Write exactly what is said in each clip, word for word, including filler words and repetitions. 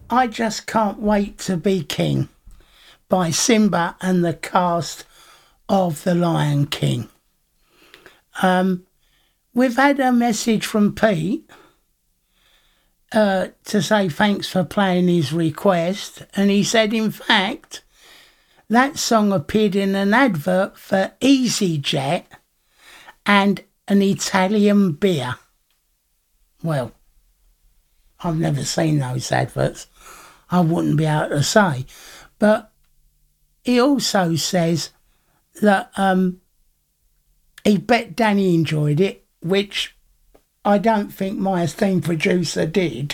I Just Can't Wait to Be King by Simba and the cast of The Lion King. Um, we've had a message from Pete uh, to say thanks for playing his request, and he said, in fact, that song appeared in an advert for EasyJet and an Italian beer. Well, I've never seen those adverts. I wouldn't be able to say. But he also says that um, he bet Danny enjoyed it, which I don't think my esteemed producer did.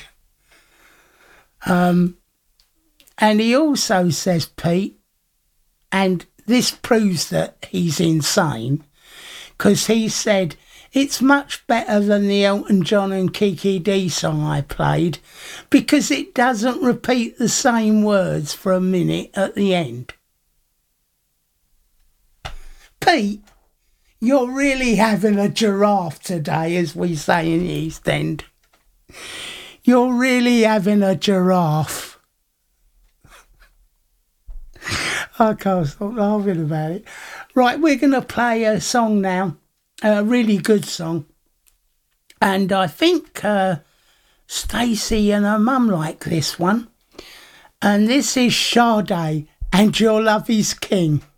Um, and he also says, Pete, and this proves that he's insane, because he said, it's much better than the Elton John and Kiki Dee song I played because it doesn't repeat the same words for a minute at the end. Pete, you're really having a giraffe today, as we say in the East End. You're really having a giraffe. I can't stop laughing about it. Right, we're going to play a song now. A really good song, and I think uh, Stacey and her mum like this one, and this is Sade and Your Love Is King.